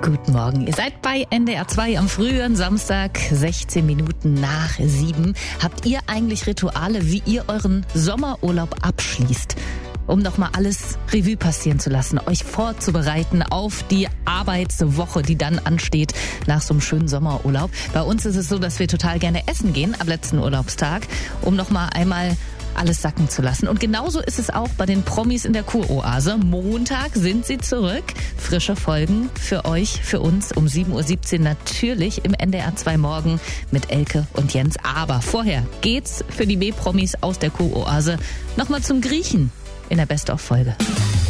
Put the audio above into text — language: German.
Guten Morgen. Ihr seid bei NDR 2 am frühen Samstag, 16 Minuten nach 7. Habt ihr eigentlich Rituale, wie ihr euren Sommerurlaub abschließt? Um nochmal alles Revue passieren zu lassen, euch vorzubereiten auf die Arbeitswoche, die dann ansteht nach so einem schönen Sommerurlaub. Bei uns ist es so, dass wir total gerne essen gehen am letzten Urlaubstag, um nochmal einmal alles sacken zu lassen. Und genauso ist es auch bei den Promis in der Kuroase. Montag sind sie zurück. Frische Folgen für euch, für uns um 7.17 Uhr natürlich im NDR 2 Morgen mit Elke und Jens. Aber vorher geht's für die B-Promis aus der Kuroase nochmal zum Griechen in der Best-of-Folge.